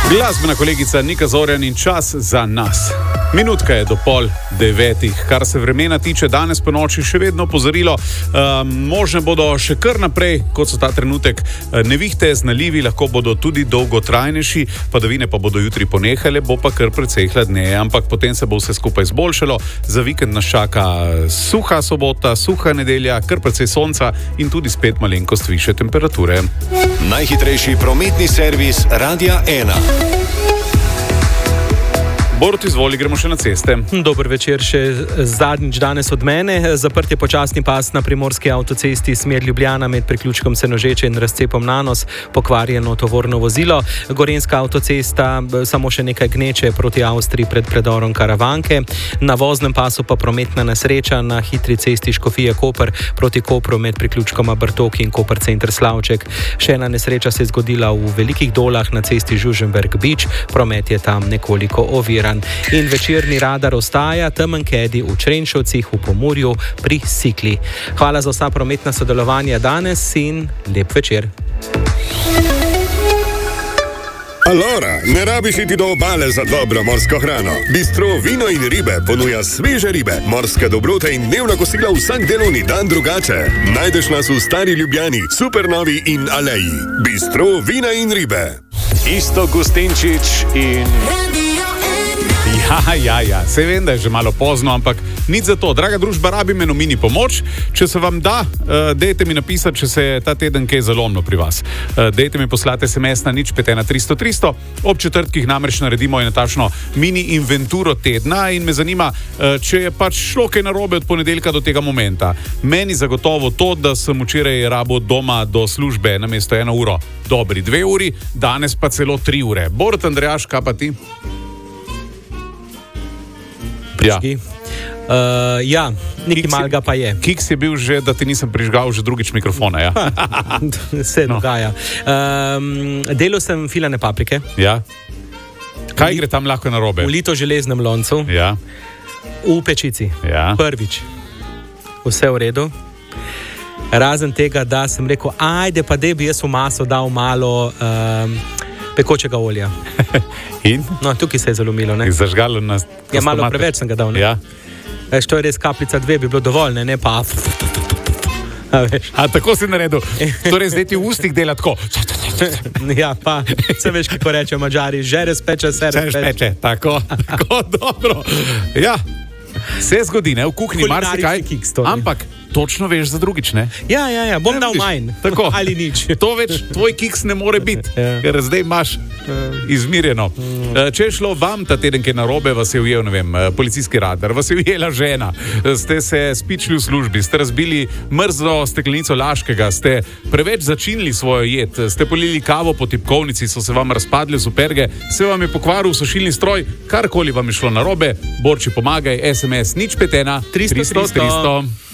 Glasbena kolegica Nika Zorjan in čas za nas. Minutka je do 8:30. Kar se vremena tiče, danes po noči še vedno opozorilo. Možne bodo še kar naprej, kot so ta trenutek, nevihte z nalivi, lahko bodo tudi dolgotrajnejši, padavine pa bodo jutri ponehale, bo pa kar precej hladneje, ampak potem se bo vse skupaj izboljšalo. Za vikend nas čaka suha sobota, suha nedelja, kar precej sonca in tudi spet malenkost višje temperature. Najhitrejši prometni servis Radia 1. Borut, izvoli, gremo še na ceste. Dober večer, še zadnjič danes od mene. Zaprt je počasni pas na primorski avtocesti smer Ljubljana med priključkom Senožeče in razcepom Nanos, pokvarjeno tovorno vozilo. Gorenjska avtocesta samo še nekaj gneče proti Avstriji pred predorom Karavanke. Na voznem pasu pa prometna nesreča na hitri cesti Škofije Koper proti Kopru med priključkoma Brtoki in Koper center Slavček. Še ena nesreča se je zgodila v Velikih Dolah na cesti Žuženberg Beach. Promet je tam nekoliko oviran. In večerni radar ostaja temen kedi v Črenšovcih v Pomurju pri Sikli. Hvala za vsa prometna sodelovanja danes in lep večer. Alora, ne rabiš iti do obale za dobro morsko hrano. Bistro Vino in ribe ponuja sveže ribe, morske dobrote in dnevna kosila vsak delovni dan drugače. Najdeš nas v Stari Ljubljani, Supernovi in Aleji. Bistro Vina in ribe. Isto Gustinčič in... Ja, se vem, da je že malo pozno, ampak nič za to. Draga družba, rabim eno mini pomoč. Če se vam da, dejte mi napisati, če se je ta teden kaj zalomno pri vas. Dejte mi poslati SMS na 051 300 300. Ob četrtkih namreč naredimo eno takšno mini inventuro tedna in me zanima, če je pač šlo kaj narobe od ponedeljka do tega momenta. Meni zagotovo to, da sem včeraj rabil doma do službe namesto 1 uro, dobri 2 uri, danes pa celo 3 ure. Borut, Andrejaš, kaj pa ti? Ja, nekaj malega pa je. Kiks je bil že, da ti nisem prižgal že drugič mikrofona, ja? Se dogaja. Delal sem filane paprike. Ja. Kaj gre tam lahko narobe? V lito železnem loncu. Ja. V pečici. Ja. Prvič. Vse v redu. Razen tega, da sem rekel, ajde pa da bi jaz v maso dal malo pekočega olja. In? No, tukaj se je zalomilo, ne? Zažgalo nas. Ja, malo preveč sem ga dal, ne? Ja. Veš, to je res kapljica 2, bi bilo dovolj, ne pa... A tako si naredil? Torej, zdaj ti v ustih dela tako. Ja, pa, se veš, kako reče Mađari, žere speče, sere speče. Tako dobro. Ja, se zgodi, ne, v kuhinji marsikaj, ampak točno veš za drugič, ne? Ja, bom dal manj. Tako. Ali nič. To več tvoj kiks ne more biti, ker zdaj imaš izmirjeno. Če je šlo vam ta teden, ki je narobe, vas je ujel, ne vem, policijski radar, vas je ujela žena, ste se spičili v službi, ste razbili mrzlo steklenico Laškega, ste preveč začinili svojo jed, ste polili kavo po tipkovnici, so se vam razpadle superge, se vam je pokvaril sušilni stroj, karkoli vam je šlo narobe, Borči, pomagaj, SMS 051 300 300.